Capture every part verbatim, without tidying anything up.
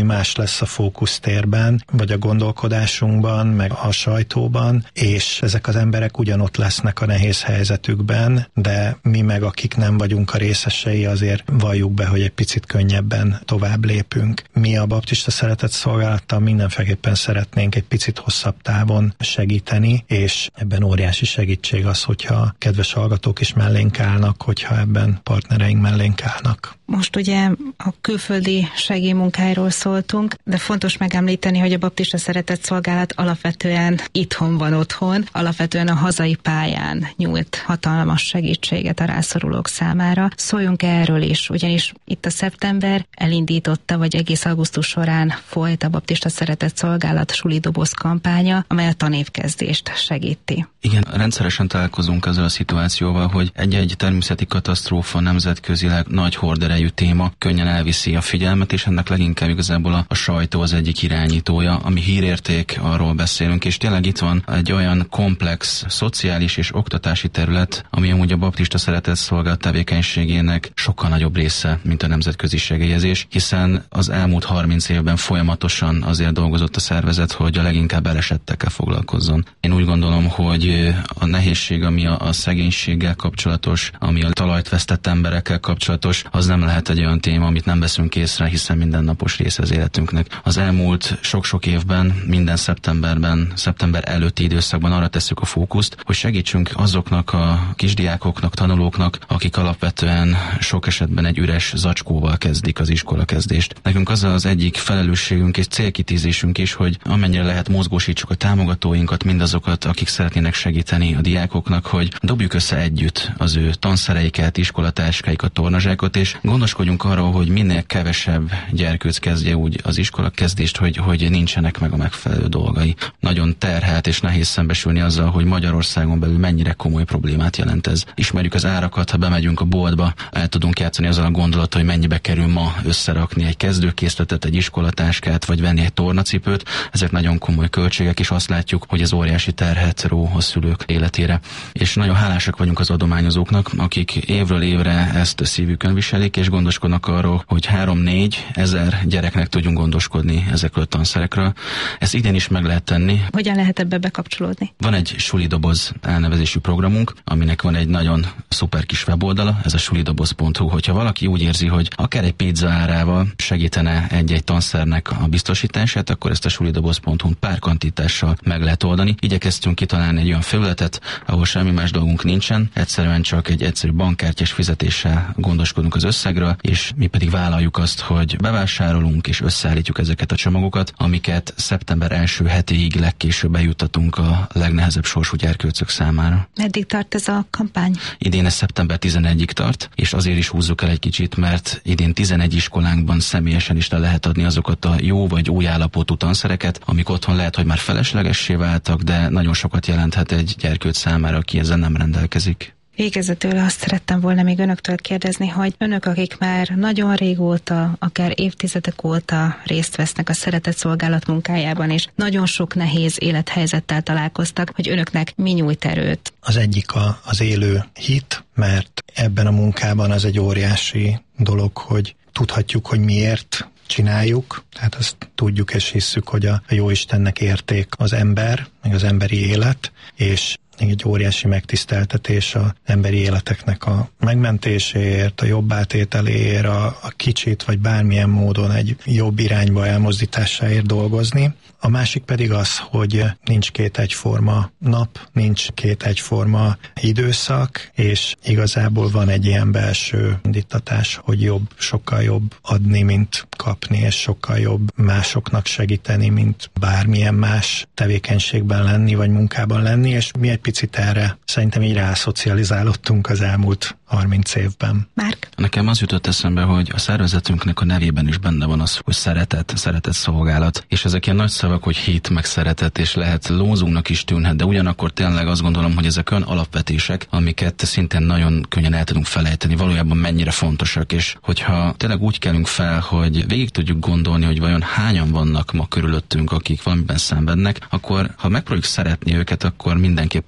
más lesz a fókusztérben, vagy a gondolkodásunkban, meg a sajtóban, és ezek az emberek ugyanott lesznek a nehéz helyzetükben, de mi meg, akik nem vagyunk a részesei, azért valljuk be, hogy egy picit könnyebben tovább lépünk. Mi a Baptista Szeretett Szolgálattal mindenféleképpen szeretnénk egy picit hosszabb távon segíteni, és ebben óriási segítség az, hogyha kedves hallgatók is mellénk állnak, hogyha ebben partnereink mellénk állnak. Most ugye a külföldi segélymunkáiról szóltunk, de fontos megemlíteni, hogy a Baptista Szeretett Szolgálat alapvetően itthon van otthon, alapvetően a hazai pályán nyújt hatalmas segítséget a rászorulók számára. Szóljunk erről is, ugyanis itt a szeptember elindította, vagy egész augusztus során folyt a Baptista Szeretett Szolgálat Suli Doboz kampánya, amely a tanévkezdést segíti. Igen, rendszeresen találkozunk ezzel a szituációval, hogy egy-egy természeti katasztrófa nemzetközileg nagy horderejű téma könnyen elviszi a figyelmet, és ennek leginkább igazából a, a sajtó az egyik irányítója, ami hírérték, arról beszélünk, és tényleg itt van egy olyan komplex szociális és oktatási terület, ami amúgy a Baptista Szeretett Szolgálat tevékenységének sokkal nagyobb része, mint a nemzetközi segélyezés, hiszen az elmúlt harminc évben folyamatosan azért dolgozott a szervezet, hogy a leginkább elesettekkel foglalkozzon. Én úgy gondolom, hogy a nehézség, ami a, a szegénységgel kapcsolatos, ami a talajt vesztett emberekkel kapcsolatos, az nem lehet egy olyan téma, amit nem veszünk észre, hiszen mindennapos része az életünknek. Az elmúlt sok-sok évben, minden szeptemberben, szeptember előtti időszakban arra tesszük a fókuszt, hogy segítsünk azoknak a kisdiákoknak, tanulóknak, akik alapvetően sok esetben egy üres zacskóval kezdik az iskolakezdést. Nekünk az az egyik felelősségünk és célkitűzésünk is, hogy amennyire lehet mozgósítsuk a támogatóinkat, mindazokat, akik szeretnének segíteni a diákoknak, hogy dobjuk össze együtt az ő tanszereiket, iskolatáskáikat, tornazsákot, és gondoskodjunk arról, hogy minél kevesebb gyerkőc kezdje úgy az iskolakezdést, hogy, hogy nincsenek meg a megfelelő dolgai. Nagyon terhelt és nehéz szembesülni azzal, hogy Magyarországon belül mennyire komoly problémát jelent ez. Ismerjük az árakat, ha bemegyünk a boltba, el tudunk játszani azzal a gondolattal, hogy mennyibe kerül ma összerakni egy kezdőkészletet, egy iskolatáskát, vagy venni egy tornacipőt. Ezek nagyon komoly költségek, és azt látjuk, hogy ez óriási terhet ró a szülők életére. És nagyon hálásak vagyunk az adományozóknak, akik évről évre ezt szívükön viselik, és gondoskodnak arról, hogy három-négy ezer gyereknek tudjunk gondoskodni ezekről a tanszerekről. Ezt idén is meg lehet tenni. Hogyan lehet ebbe bekapcsolódni? Van egy Suli Doboz elnevezésű programunk, aminek van egy nagyon szuper kis weboldala, ez a sulidoboz pont hu. Hogyha valaki úgy érzi, hogy akár egy pizza árával segítene egy-egy tanszernek a biztosítását, akkor ezt a sulidoboz pont hu pár kantítással meg lehet oldani. Igyekeztünk kitalálni egy olyan felületet, ahol semmi más dolgunk nincsen, egyszerűen csak egy egyszerű bankkártyás fizetéssel gondoskodunk az összegről, és mi pedig vállaljuk azt, hogy bevásárolunk és összeállítjuk ezeket a csomagokat, amiket szeptember első hetéig legkésőbb eljuttatunk a legnehezebb sorsú gyerkőcök számára. Meddig tart ez a kampány? Idén ez szeptember tizenegyedikéig tart, és azért is húzzuk el egy kicsit, mert idén tizenegy iskolánkban személyesen is le lehet adni azokat a jó vagy új állapotú tanszereket, amik otthon lehet, hogy már feleslegessé váltak, de nagyon sokat jelenthet egy gyerkőc számára, aki ezzel nem rendelkezik. Végezetül azt szerettem volna még önöktől kérdezni, hogy önök, akik már nagyon régóta, akár évtizedek óta részt vesznek a Szeretett Szolgálat munkájában, és nagyon sok nehéz élethelyzettel találkoztak, hogy önöknek mi nyújt erőt? Az egyik a, az élő hit, mert ebben a munkában az egy óriási dolog, hogy tudhatjuk, hogy miért csináljuk, tehát azt tudjuk és hisszük, hogy a Jóistennek érték az ember, meg az emberi élet, és egy óriási megtiszteltetés az emberi életeknek a megmentéséért, a jobb átételéért, a, a kicsit vagy bármilyen módon egy jobb irányba elmozdításáért dolgozni. A másik pedig az, hogy nincs két egyforma nap, nincs két egyforma időszak, és igazából van egy ilyen belső indítatás, hogy jobb, sokkal jobb adni, mint kapni, és sokkal jobb másoknak segíteni, mint bármilyen más tevékenységben lenni, vagy munkában lenni, és mi egy picit erre szerintem így rászocializálódtunk az elmúlt harminc évben. Márk? Nekem az jutott eszembe, hogy a szervezetünknek a nevében is benne van az, hogy szeretet, szeretet szolgálat, és ezek ilyen nagy szavak, hogy hit, meg szeretet, és lehet lózunknak is tűnhet, de ugyanakkor tényleg azt gondolom, hogy ezek olyan alapvetések, amiket szintén nagyon könnyen el tudunk felejteni, valójában mennyire fontosak, és hogyha tényleg úgy kelünk fel, hogy végig tudjuk gondolni, hogy vajon hányan vannak ma körülöttünk, akik valamiben szenvednek, akkor ha megpróbáljuk szeretni őket, akkor mindenképpen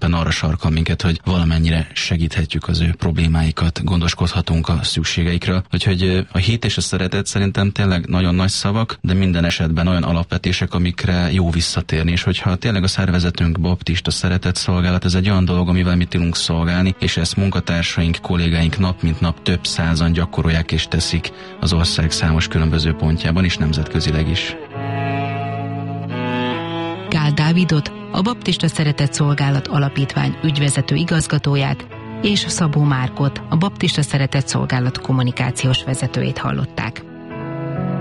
éppen arra sarkal minket, hogy valamennyire segíthetjük az ő problémáikat, gondoskodhatunk a szükségeikről. Úgyhogy a hit és a szeretet szerintem tényleg nagyon nagy szavak, de minden esetben olyan alapvetések, amikre jó visszatérni, és hogyha tényleg a szervezetünk baptista szeretet szolgálat, ez egy olyan dolog, amivel mi tudunk szolgálni, és ezt munkatársaink, kollégáink nap mint nap több százan gyakorolják és teszik az ország számos különböző pontjában, és nemzetközileg is. Gál Dávidot, a Baptista Szeretett Szolgálat Alapítvány ügyvezető igazgatóját, és Szabó Márkot, a Baptista Szeretett Szolgálat kommunikációs vezetőjét hallották.